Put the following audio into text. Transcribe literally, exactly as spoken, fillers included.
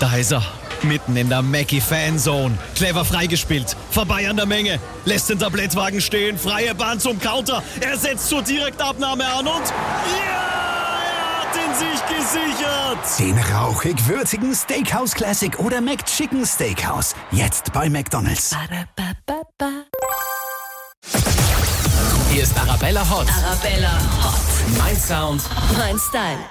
Da ist er, mitten in der Mackie-Fanzone. Clever freigespielt, vorbei an der Menge, lässt den Tablettwagen stehen, freie Bahn zum Counter. Er setzt zur Direktabnahme an und... Ja! Er hat ihn sich gesichert! Den rauchig-würzigen Steakhouse Classic oder McChicken Steakhouse. Jetzt bei McDonald's. Ba-da-ba-ba-ba. Hier ist Arabella Hot. Arabella Hot. Mein Sound. Mein Style.